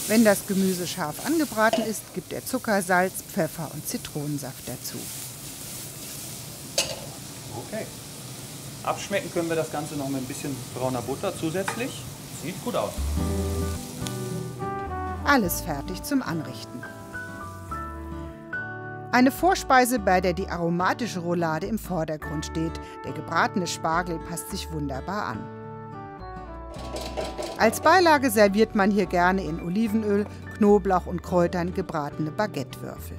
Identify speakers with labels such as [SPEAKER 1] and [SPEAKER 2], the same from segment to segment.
[SPEAKER 1] Wenn das Gemüse scharf angebraten ist, gibt er Zucker, Salz, Pfeffer und Zitronensaft dazu.
[SPEAKER 2] Okay. Abschmecken können wir das Ganze noch mit ein bisschen brauner Butter zusätzlich. Sieht gut aus.
[SPEAKER 1] Alles fertig zum Anrichten. Eine Vorspeise, bei der die aromatische Roulade im Vordergrund steht. Der gebratene Spargel passt sich wunderbar an. Als Beilage serviert man hier gerne in Olivenöl, Knoblauch und Kräutern gebratene Baguettewürfel.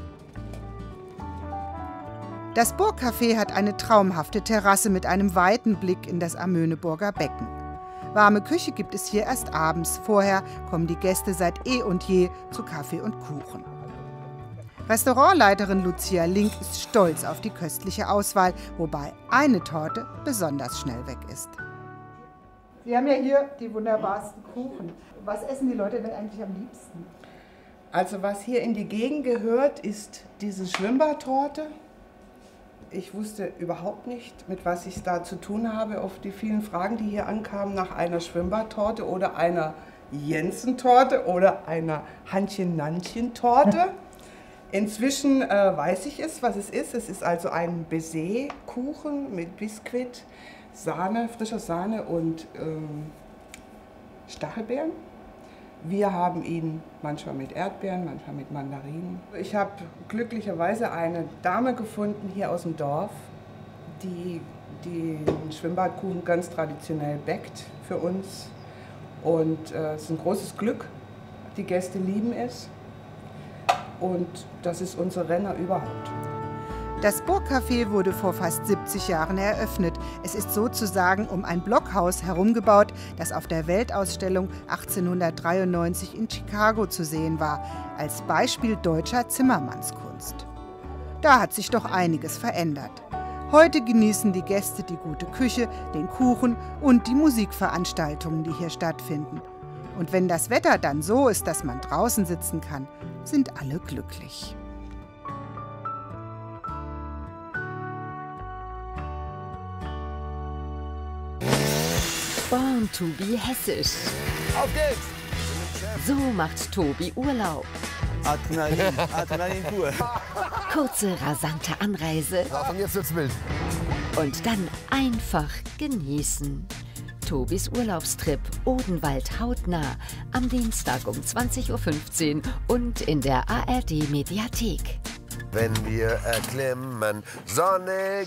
[SPEAKER 1] Das Burgcafé hat eine traumhafte Terrasse mit einem weiten Blick in das Amöneburger Becken. Warme Küche gibt es hier erst abends. Vorher kommen die Gäste seit eh und je zu Kaffee und Kuchen. Restaurantleiterin Lucia Link ist stolz auf die köstliche Auswahl, wobei eine Torte besonders schnell weg ist. Sie haben ja hier die wunderbarsten Kuchen. Was essen die Leute denn eigentlich am liebsten?
[SPEAKER 3] Also was hier in die Gegend gehört, ist diese Schwimmbadtorte. Ich wusste überhaupt nicht, mit was ich da zu tun habe, auf die vielen Fragen, die hier ankamen, nach einer Schwimmbadtorte oder einer Jensen-Torte oder einer Hantchen-Nantchen-Torte. Inzwischen weiß ich es, was es ist. Es ist also ein Baiser-Kuchen mit Biskuit, Sahne, frischer Sahne und Stachelbeeren. Wir haben ihn manchmal mit Erdbeeren, manchmal mit Mandarinen. Ich habe glücklicherweise eine Dame gefunden hier aus dem Dorf, die den Schwimmbadkuchen ganz traditionell backt für uns. Und es ist ein großes Glück. Die Gäste lieben es. Und das ist unser Renner überhaupt.
[SPEAKER 1] Das Burgcafé wurde vor fast 70 Jahren eröffnet. Es ist sozusagen um ein Blockhaus herumgebaut, das auf der Weltausstellung 1893 in Chicago zu sehen war, als Beispiel deutscher Zimmermannskunst. Da hat sich doch einiges verändert. Heute genießen die Gäste die gute Küche, den Kuchen und die Musikveranstaltungen, die hier stattfinden. Und wenn das Wetter dann so ist, dass man draußen sitzen kann, sind alle glücklich.
[SPEAKER 4] Born to be hessisch.
[SPEAKER 5] Auf geht's!
[SPEAKER 4] So macht Tobi Urlaub.
[SPEAKER 5] Adrenalin pur.
[SPEAKER 4] Kurze, rasante Anreise.
[SPEAKER 5] Ja, von jetzt wird's wild.
[SPEAKER 4] Und dann einfach genießen. Tobis Urlaubstrip Odenwald hautnah am Dienstag um 20:15 Uhr und in der ARD-Mediathek.
[SPEAKER 5] Wenn wir erklimmen, Sonne